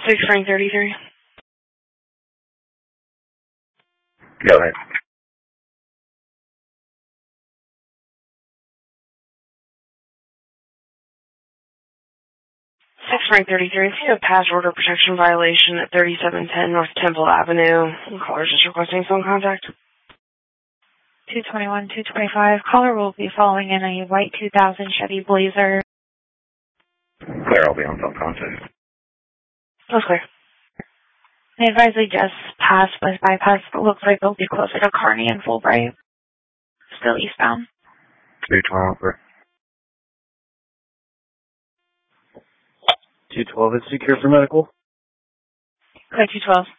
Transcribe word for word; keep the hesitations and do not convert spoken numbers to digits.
six Frank thirty-three. Go ahead. six Frank thirty-three. If you have pass order protection violation at thirty-seven ten North Temple Avenue, caller is just requesting phone contact. two twenty-one, two twenty-five. Caller will be following in a white two thousand Chevy Blazer. Clear, I'll be on phone contact. That's clear. I advise they just passed with bypass, but looks like they'll be closer to Kearney and Fulbright. Still eastbound. two twelve. two twelve is secure for medical. Okay, two twelve.